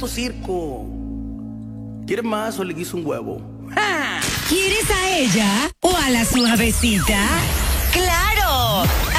circo. ¿Quieres más o le guiso un huevo? ¿Quieres a ella o a la suavecita? ¡Claro!